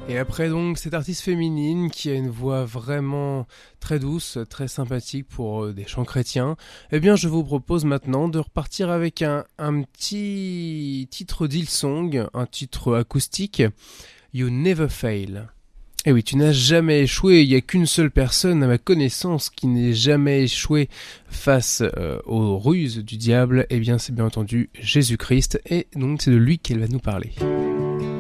Et après donc cette artiste féminine qui a une voix vraiment très douce, très sympathique pour des chants chrétiens, eh bien je vous propose maintenant de repartir avec un petit titre d'Hillsong, un titre acoustique, You Never Fail. Eh oui, tu n'as jamais échoué, il n'y a qu'une seule personne à ma connaissance qui n'ait jamais échoué face aux ruses du diable, eh bien c'est bien entendu Jésus-Christ, et donc c'est de lui qu'elle va nous parler.